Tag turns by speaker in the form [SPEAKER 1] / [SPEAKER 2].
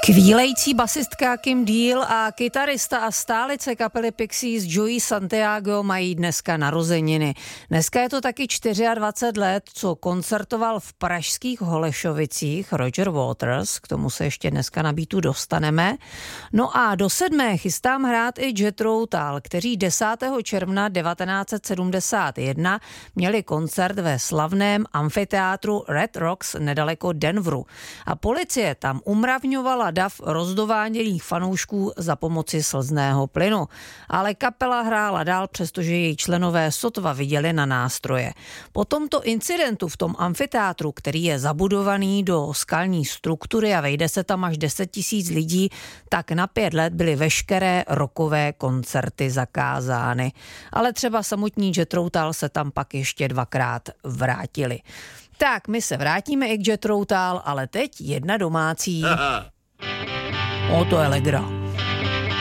[SPEAKER 1] Kvílející basistka Kim Deal a kytarista a stálice kapely Pixies Joey Santiago mají dneska narozeniny. Dneska je to taky 24 let, co koncertoval v pražských Holešovicích Roger Waters, k tomu se ještě dneska na beatu dostaneme. No a do 7. chystám hrát i Jethro Tull, kteří 10. června 1971 měli koncert ve slavném amfiteátru Red Rocks nedaleko Denveru. A policie tam umravňovala dav rozdovánělých fanoušků za pomoci slzného plynu. Ale kapela hrála dál, přestože její členové sotva viděli na nástroje. Po tomto incidentu v tom amfiteátru, který je zabudovaný do skalní struktury a vejde se tam až 10 000 lidí, tak na 5 let byly veškeré rockové koncerty zakázány. Ale třeba samotní Jethro Tull se tam pak ještě 2krát vrátili. Tak, my se vrátíme i k Jethro Tull, ale teď jedna domácí. O, to je legra.